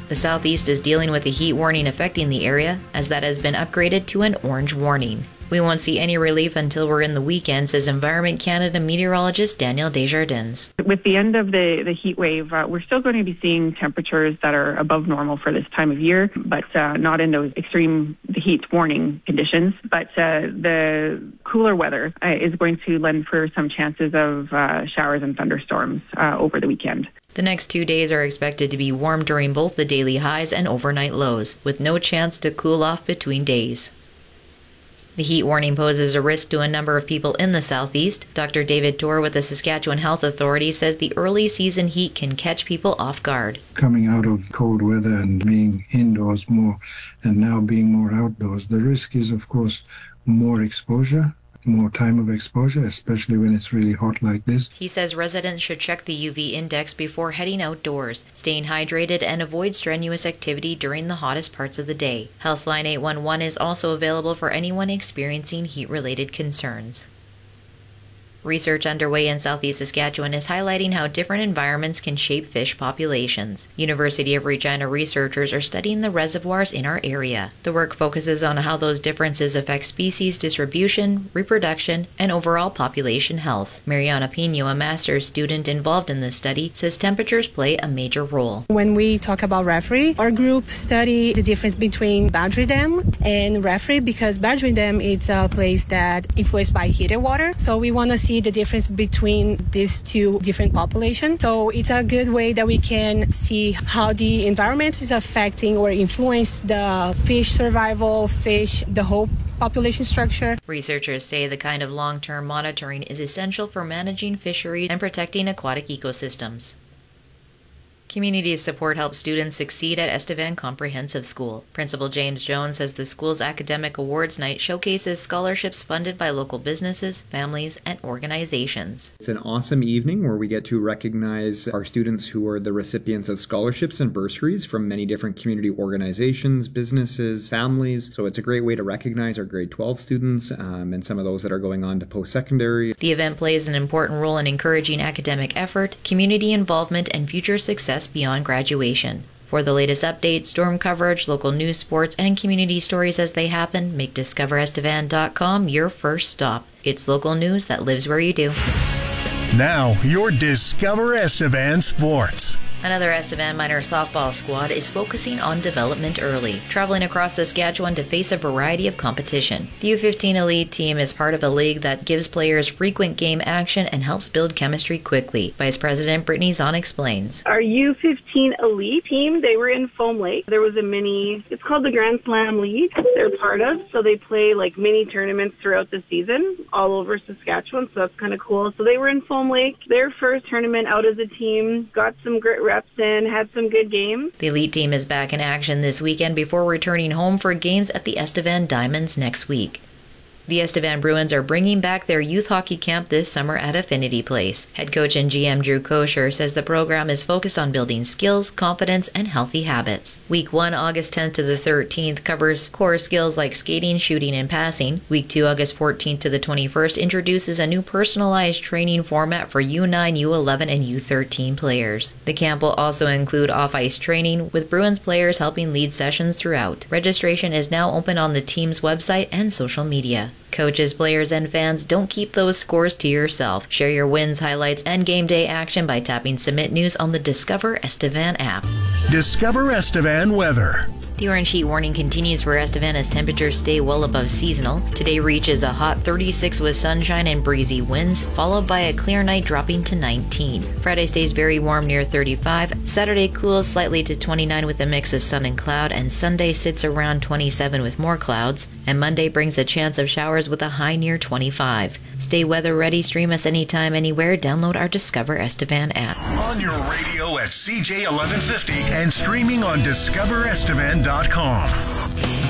The southeast is dealing with a heat warning affecting the area, as that has been upgraded to an orange warning. We won't see any relief until we're in the weekend, says Environment Canada meteorologist Daniel Desjardins. With the end of the heat wave, we're still going to be seeing temperatures that are above normal for this time of year, but not in those extreme heat warning conditions. But the cooler weather is going to lend for some chances of showers and thunderstorms over the weekend. The next 2 days are expected to be warm during both the daily highs and overnight lows, with no chance to cool off between days. The heat warning poses a risk to a number of people in the southeast. Dr. David Torr with the Saskatchewan Health Authority says the early season heat can catch people off guard. Coming out of cold weather and being indoors more and now being more outdoors, the risk is, of course, more exposure, more time of exposure, especially when it's really hot like this. He says residents should check the UV index before heading outdoors, staying hydrated, and avoid strenuous activity during the hottest parts of the day. Healthline 811 is also available for anyone experiencing heat-related concerns. Research underway in southeast Saskatchewan is highlighting how different environments can shape fish populations. University of Regina researchers are studying the reservoirs in our area. The work focuses on how those differences affect species distribution, reproduction, and overall population health. Mariana Pino, a master's student involved in this study, says temperatures play a major role. When we talk about Referee, our group study the difference between Boundary Dam and Referee, because Boundary Dam is a place that influenced by heated water. So we want to see the difference between these two different populations. So it's a good way that we can see how the environment is affecting or influence the fish survival, the whole population structure. Researchers say the kind of long-term monitoring is essential for managing fisheries and protecting aquatic ecosystems. Community support helps students succeed at Estevan Comprehensive School. Principal James Jones says the school's academic awards night showcases scholarships funded by local businesses, families, and organizations. It's an awesome evening where we get to recognize our students who are the recipients of scholarships and bursaries from many different community organizations, businesses, families. So it's a great way to recognize our grade 12 students and some of those that are going on to post-secondary. The event plays an important role in encouraging academic effort, community involvement, and future success beyond graduation. For the latest updates, storm coverage, local news, sports, and community stories as they happen, make DiscoverEstevan.com your first stop. It's local news that lives where you do. Now, your Discover Estevan Sports. Another Estevan minor softball squad is focusing on development early, traveling across Saskatchewan to face a variety of competition. The U15 Elite team is part of a league that gives players frequent game action and helps build chemistry quickly. Vice President Brittany Zahn explains. Our U15 Elite team, they were in Foam Lake. There was it's called the Grand Slam League they're part of. So they play like mini tournaments throughout the season all over Saskatchewan. So that's kind of cool. So they were in Foam Lake. Their first tournament out as a team, got some great reps and had some good games. The Elite team is back in action this weekend before returning home for games at the Estevan Diamonds next week. The Estevan Bruins are bringing back their youth hockey camp this summer at Affinity Place. Head coach and GM Drew Kosher says the program is focused on building skills, confidence, and healthy habits. Week 1, August 10th to the 13th, covers core skills like skating, shooting, and passing. Week 2, August 14th to the 21st, introduces a new personalized training format for U9, U11, and U13 players. The camp will also include off-ice training, with Bruins players helping lead sessions throughout. Registration is now open on the team's website and social media. Coaches, players, and fans, don't keep those scores to yourself. Share your wins, highlights, and game day action by tapping Submit News on the Discover Estevan app. Discover Estevan weather. The orange heat warning continues for Estevan as temperatures stay well above seasonal. Today reaches a hot 36 with sunshine and breezy winds, followed by a clear night dropping to 19. Friday stays very warm near 35. Saturday cools slightly to 29 with a mix of sun and cloud, and Sunday sits around 27 with more clouds. And Monday brings a chance of showers with a high near 25. Stay weather ready, stream us anytime, anywhere. Download our Discover Estevan app. On your radio at CJ 1150 and streaming on DiscoverEstevan.com.